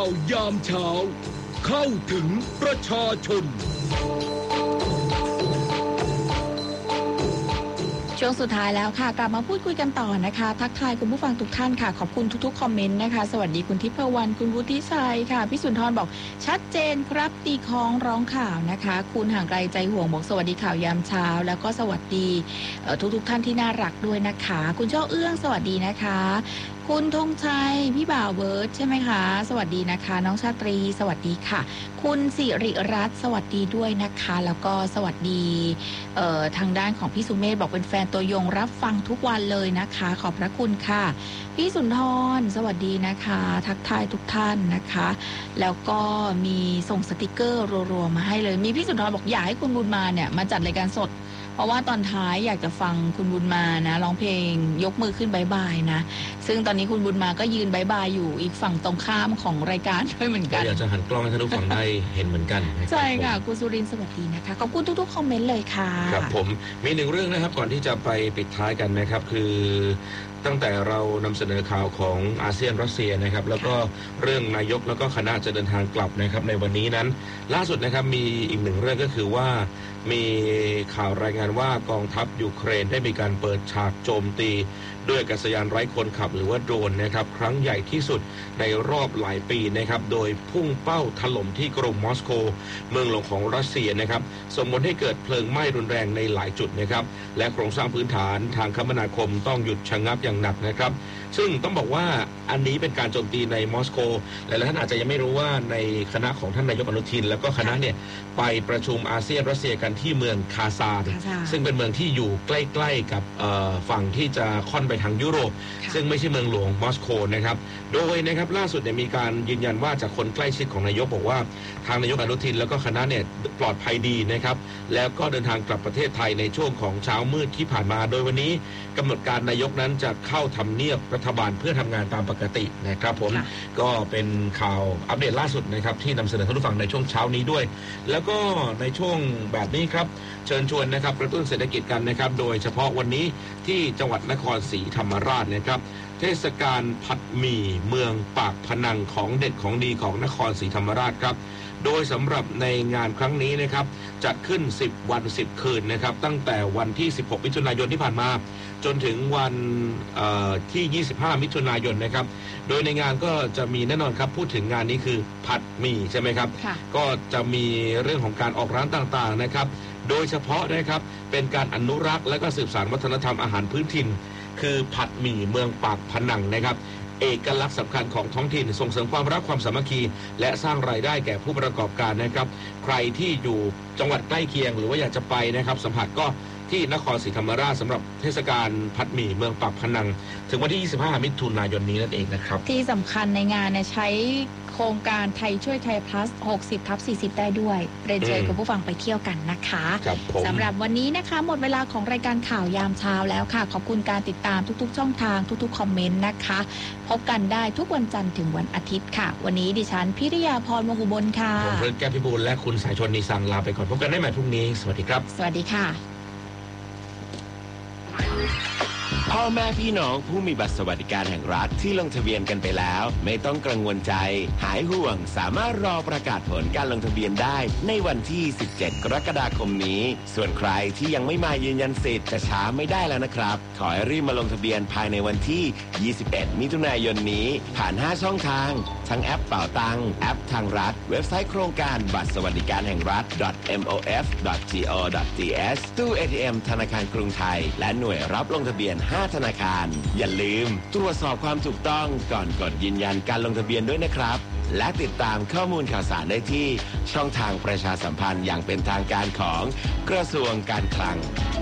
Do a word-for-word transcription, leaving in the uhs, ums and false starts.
ยามเช้าเข้าถึงประชาชนช่วงสุดท้ายแล้วค่ะกลับมาพูดคุยกันต่อนะคะทักทายคุณผู้ฟังทุกท่านค่ะขอบคุณทุกๆคอมเมนต์นะคะสวัสดีคุณทิพวรรณคุณวุฒิชัยค่ะพี่สุนทรบอกชัดเจนครับตีคล้องร้องข่าวนะคะคุณห่างไกลใจห่วงบอกสวัสดีข่าวยามเช้าแล้วก็สวัสดีทุกๆท่านที่น่ารักด้วยนะคะคุณช่อเอื้องสวัสดีนะคะคุณธงชัยพี่บ่าวเบิร์ดใช่ไหมคะสวัสดีนะคะน้องชาตรีสวัสดีค่ะคุณสิริรัตน์สวัสดีด้วยนะคะแล้วก็สวัสดีทางด้านของพี่สุเมธบอกเป็นแฟนตัวยงรับฟังทุกวันเลยนะคะขอบพระคุณค่ะพี่สุนทรสวัสดีนะคะทักทายทุกท่านนะคะแล้วก็มีส่งสติกเกอร์รัวๆมาให้เลยมีพี่สุนทรบอกอยากให้คุณบุญมาเนี่ยมาจัดรายการสดเพราะว่าตอนท้ายอยากจะฟังคุณบุญมานะร้องเพลงยกมือขึ้นบายบายนะซึ่งตอนนี้คุณบุญมาก็ยืนบายบายอยู่อีกฝั่งตรงข้ามของรายการด้วยเหมือนกันอยากจะหันกล้องให้ท่านผู้ฟังได้เห็นเหมือนกันใช่ค่ะคุณสุรินทร์สวัสดีนะคะขอบคุณทุกๆคอมเมนต์เลยค่ะครับผมมีหนึ่งเรื่องนะครับก่อนที่จะไปปิดท้ายกันนะครับคือตั้งแต่เรานำเสนอข่าวของอาเซียนรัสเซียนะครับแล้วก็เรื่องนายกแล้วก็คณะจะเดินทางกลับนะครับในวันนี้นั้นล่าสุดนะครับมีอีกหนึ่งเรื่องก็คือว่ามีข่าวรายงานว่ากองทัพยูเครนได้มีการเปิดฉากโจมตีด้วยอากาศยานไร้คนขับหรือว่าโดรนนะครับครั้งใหญ่ที่สุดในรอบหลายปีนะครับโดยพุ่งเป้าถล่มที่กรุงมอสโกเมืองหลวงของรัสเซียนะครับส่งผลให้เกิดเพลิงไหม้รุนแรงในหลายจุดนะครับและโครงสร้างพื้นฐานทางคมนาคมต้องหยุดชะงักอย่างหนักนะครับซึ่งต้องบอกว่าอันนี้เป็นการโจมตีในมอสโกหลายๆท่านอาจจะยังไม่รู้ว่าในคณะของท่านนายกอนุทินแล้วก็คณะเนี่ยไปประชุมอาเซียนรัสเซียกันที่เมืองคาซานซึ่งเป็นเมืองที่อยู่ใกล้ๆกับฝั่งที่จะค่อนไปทางยุโรปซึ่งไม่ใช่เมืองหลวงมอสโกนะครับโดยนะครับล่าสุดเนี่ยมีการยืนยันว่าจากคนใกล้ชิดของนายกบอกว่าทางนายกอนุทินแล้วก็คณะเนี่ยปลอดภัยดีนะครับแล้วก็เดินทางกลับประเทศไทยในช่วงของเช้ามืดที่ผ่านมาโดยวันนี้กำหนดการนายกนั้นจะเข้าทำเนียบรัฐบาลเพื่อทำงานตามปกตินะครับผมก็เป็นข่าวอัปเดตล่าสุดนะครับที่นำเสนอท่านผู้ฟังในช่วงเช้านี้ด้วยแล้วก็ในช่วงแบบนี้ครับเชิญชวนนะครับกระตุ้นเศรษฐกิจกันนะครับโดยเฉพาะวันนี้ที่จังหวัดนครศรีธรรมราชนะครับเทศกาลผัดหมี่เมืองปากพนังของเด็ดของดีของนครศรีธรรมราชครับโดยสำหรับในงานครั้งนี้นะครับจัดขึ้นสิบวันสิบคืนนะครับตั้งแต่วันที่สิบหกมิถุนายนที่ผ่านมาจนถึงวันที่ยี่สิบห้ามิถุนายนนะครับโดยในงานก็จะมีแน่นอนครับพูดถึงงานนี้คือผัดหมี่ใช่ไหมครับก็จะมีเรื่องของการออกร้านต่างๆนะครับโดยเฉพาะนะครับเป็นการอนุรักษ์และก็สืบสานวัฒนธรรมอาหารพื้นถิ่นคือผัดหมี่เมืองปากพนังนะครับเอกลักษณ์สำคัญของท้องถิ่นส่งเสริมความรักความสามัคคีและสร้างรายได้แก่ผู้ประกอบการนะครับใครที่อยู่จังหวัดใกล้เคียงหรือว่าอยากจะไปนะครับสัมผัสก็ที่นครศรีธรรมราชสำหรับเทศกาลผัดหมี่เมืองปากพนังถึงวันที่ยี่สิบห้ามิถุนายนนี้นั่นเองนะครับที่สำคัญในงานเนี่ยใช้โครงการไทยช่วยไทย plus หกสิบทับสี่สิบได้ด้วยเรียนเชิญคุณผู้ฟังไปเที่ยวกันนะคะสำหรับวันนี้นะคะหมดเวลาของรายการข่าวยามเช้าแล้วค่ะขอบคุณการติดตามทุกๆช่องทางทุกๆคอมเมนต์นะคะพบกันได้ทุกวันจันทร์ถึงวันอาทิตย์ค่ะวันนี้ดิฉันพิริยาพรวงศ์อุบลค่ะผมเริศแก้วพิบูลและคุณสายชนนิสังลาไปก่อนพบกันได้ใหม่พรุ่งนี้สวัสดีครับสวัสดีค่ะพ่อแม่พี่น้องผู้มีบัตรสวัสดิการแห่งรัฐที่ลงทะเบียนกันไปแล้วไม่ต้องกังวลใจหายห่วงสามารถรอประกาศผลการลงทะเบียนได้ในวันที่สิบเจ็ดกรกฎาคมนี้ส่วนใครที่ยังไม่มายืนยันสิทธิ์จะช้าไม่ได้แล้วนะครับขอให้รีบมาลงทะเบียนภายในวันที่ยี่สิบเอ็ดมิถุนายนนี้ผ่านห้าช่องทางทั้งแอปเป๋าตังแอปทางรัฐเว็บไซต์โครงการบัตรสวัสดิการแห่งรัฐ เอ็ม โอ เอฟ ดอท จี โอ ดอท ที เอส ตู้ เอ ที เอ็ม ธนาคารกรุงไทยและหน่วยรับลงทะเบียนห้าธนาคารอย่าลืมตรวจสอบความถูกต้องก่อนกดยืนยันการลงทะเบียนด้วยนะครับและติดตามข้อมูลข่าวสารได้ที่ช่องทางประชาสัมพันธ์อย่างเป็นทางการของกระทรวงการคลัง